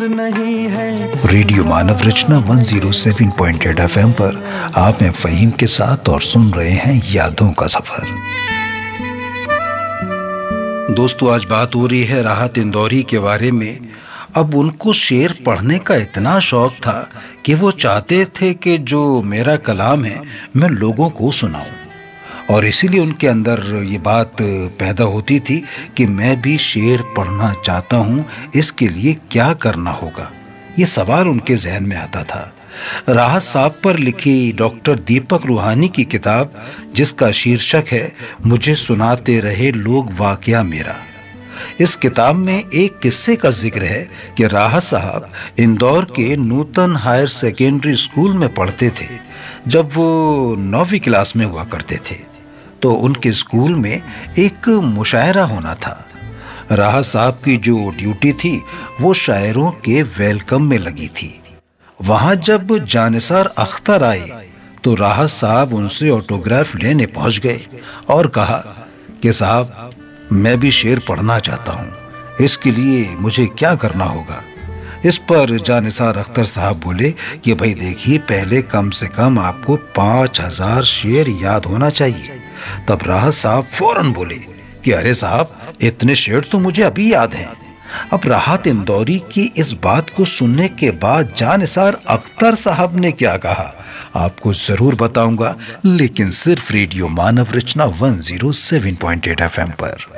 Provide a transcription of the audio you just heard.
नहीं है। रेडियो मानव रचना 107.8 FM पर आप हैं फहीम के साथ और सुन रहे हैं यादों का सफर। दोस्तों, आज बात हो रही है राहत इंदौरी के बारे में। अब उनको शेर पढ़ने का इतना शौक था कि वो चाहते थे कि जो मेरा कलाम है मैं लोगों को सुनाऊं, और इसीलिए उनके अंदर ये बात पैदा होती थी कि मैं भी शेर पढ़ना चाहता हूँ, इसके लिए क्या करना होगा। ये सवाल उनके जहन में आता था। राहत साहब पर लिखी डॉक्टर दीपक रूहानी की किताब, जिसका शीर्षक है मुझे सुनाते रहे लोग वाकया मेरा, इस किताब में एक किस्से का जिक्र है कि राहत साहब इंदौर के नूतन हायर सेकेंडरी स्कूल में पढ़ते थे। जब वो 9वीं क्लास में हुआ करते थे तो उनके स्कूल में एक मुशायरा होना था। राहत साहब की जो ड्यूटी थी वो शायरों के वेलकम में लगी थी। वहां जब जानिसार अख्तर आए तो राहत साहब उनसे ऑटोग्राफ लेने पहुंच गए और कहा कि साहब, मैं भी शेर पढ़ना चाहता हूँ, इसके लिए मुझे क्या करना होगा। इस पर जानिसार अख्तर साहब बोले कि भाई देखिए, पहले कम से कम आपको 5000 शेर याद होना चाहिए। तब राहत साहब फौरन बोले कि अरे साहब, इतने शेर तो मुझे अभी याद हैं। अब राहत इंदौरी की इस बात को सुनने के बाद जानिसार अख्तर साहब ने क्या कहा आपको जरूर बताऊंगा, लेकिन सिर्फ रेडियो मानव रचना 107.8 FM पर।